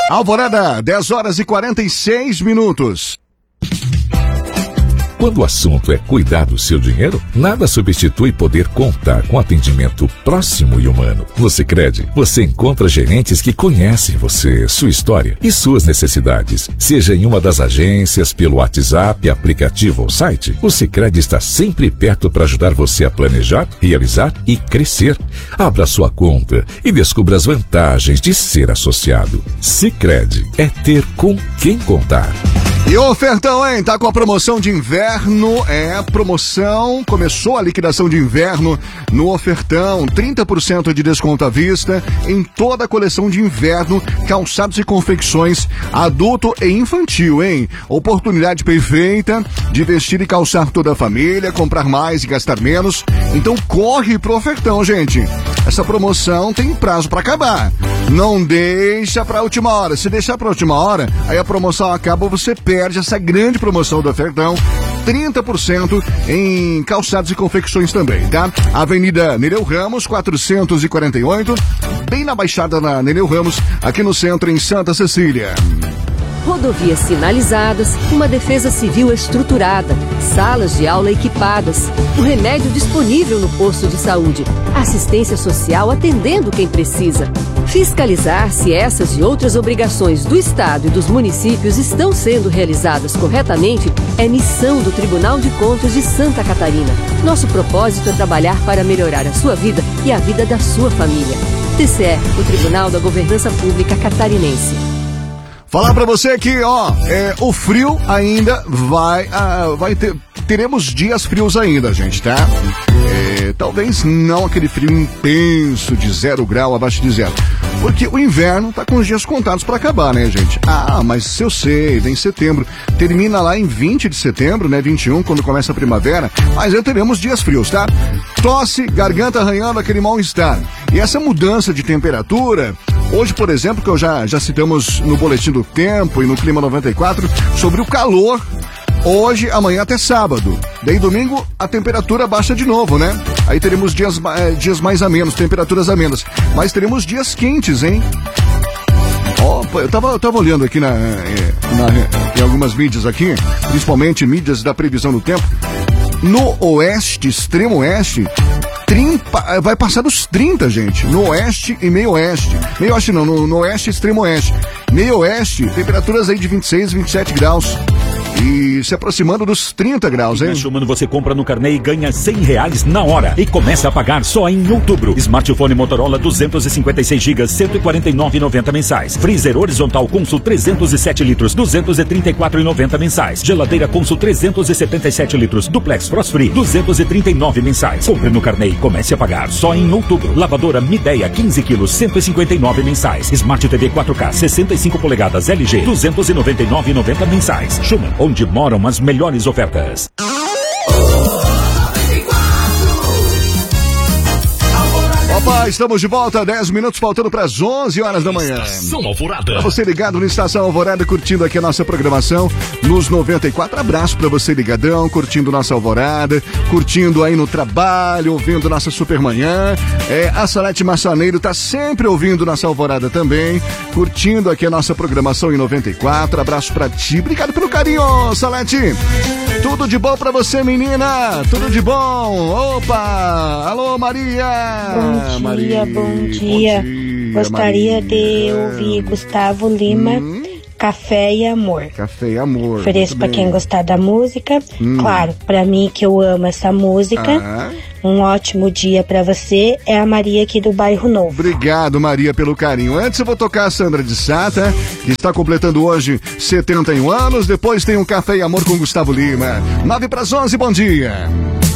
Alvorada, 10h46. Quando o assunto é cuidar do seu dinheiro, nada substitui poder contar com atendimento próximo e humano. No Sicredi, você encontra gerentes que conhecem você, sua história e suas necessidades. Seja em uma das agências, pelo WhatsApp, aplicativo ou site, o Sicredi está sempre perto para ajudar você a planejar, realizar e crescer. Abra sua conta e descubra as vantagens de ser associado. Sicredi é ter com quem contar. E o ofertão, hein? Tá com a promoção de inverno, começou a liquidação de inverno no ofertão, 30% de desconto à vista em toda a coleção de inverno, calçados e confecções, adulto e infantil, hein? Oportunidade perfeita de vestir e calçar toda a família, comprar mais e gastar menos, então corre pro ofertão, gente. Essa promoção tem prazo para acabar, não deixa pra última hora, se deixar pra última hora, aí a promoção acaba, você perde essa grande promoção do ofertão, 30% em calçados e confecções também, tá? Avenida Nereu Ramos, 448, bem na Baixada da Nereu Ramos, aqui no centro, em Santa Cecília. Rodovias sinalizadas, uma defesa civil estruturada, salas de aula equipadas, o remédio disponível no posto de saúde, assistência social atendendo quem precisa. Fiscalizar se essas e outras obrigações do Estado e dos municípios estão sendo realizadas corretamente é missão do Tribunal de Contas de Santa Catarina. Nosso propósito é trabalhar para melhorar a sua vida e a vida da sua família. TCE, o Tribunal da Governança Pública Catarinense. Falar pra você que, o frio ainda vai ter, teremos dias frios ainda, gente, tá? Talvez não aquele frio intenso de 0 grau, abaixo de 0. Porque o inverno tá com os dias contados pra acabar, né, gente? Mas eu sei, vem setembro, termina lá em 20 de setembro, né, 21, quando começa a primavera, mas já teremos dias frios, tá? Tosse, garganta arranhando, aquele mal-estar. E essa mudança de temperatura, hoje, por exemplo, que eu já citamos no Boletim do Tempo e no Clima 94, sobre o calor, hoje, amanhã até sábado. Daí domingo a temperatura baixa de novo, né? Aí teremos dias mais amenos, temperaturas amenas. Mas teremos dias quentes, hein? Eu tava olhando aqui em algumas mídias aqui, principalmente mídias da previsão do tempo. No oeste, extremo oeste, vai passar dos 30, gente. No oeste e meio oeste. Meio oeste não, no oeste e extremo oeste. Meio oeste, temperaturas aí de 26, 27 graus. E se aproximando dos 30 graus, hein? Mano, você compra no Carnê e ganha R$100 na hora. E começa a pagar só em outubro. Smartphone Motorola 256 GB, R$149,90 mensais. Freezer horizontal Consul 307 litros, R$234,90 mensais. Geladeira Consul 377 litros, Duplex Frost Free, R$239 mensais. Compre no Carnê e comece a pagar só em outubro. Lavadora Midea 15 quilos, R$159 mensais. Smart TV 4K 65 polegadas LG, R$299,90 mensais. Schumann, onde moram as melhores ofertas. Opa, estamos de volta, 10 minutos faltando para as 11 horas da manhã. Estação Alvorada. Pra você ligado no Estação Alvorada, curtindo aqui a nossa programação nos 94. Abraço pra você ligadão, curtindo nossa Alvorada, curtindo aí no trabalho, ouvindo nossa Supermanhã. A Salete Massaneiro tá sempre ouvindo nossa Alvorada também, curtindo aqui a nossa programação em 94. Abraço pra ti, obrigado pelo carinho, Salete. Tudo de bom pra você, menina, tudo de bom. Opa, alô, Maria. Bom dia. Gostaria de ouvir Gustavo Lima, Café e Amor. Café e Amor. Ofereço para quem gostar da música. Claro, para mim que eu amo essa música. Um ótimo dia para você. É a Maria aqui do Bairro Novo. Obrigado, Maria, pelo carinho. Antes eu vou tocar a Sandra de Sata, que está completando hoje 71 anos. Depois tem um Café e Amor com Gustavo Lima. 9 para as 11, bom dia.